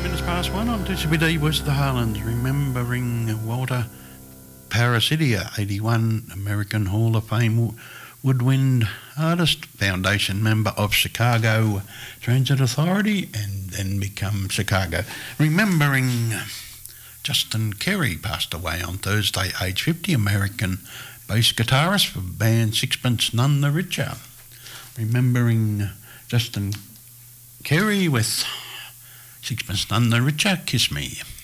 minutes past one on 2CBD was the Harlands, remembering Walter Parasidia, 81, American Hall of Fame woodwind artist, foundation member of Chicago Transit Authority, and then become Chicago. Remembering Justin Kerry, passed away on Thursday, age 50, American bass guitarist for band Sixpence None the Richer. Remembering Justin Kerry with Sixpence None the Richer, Kiss Me.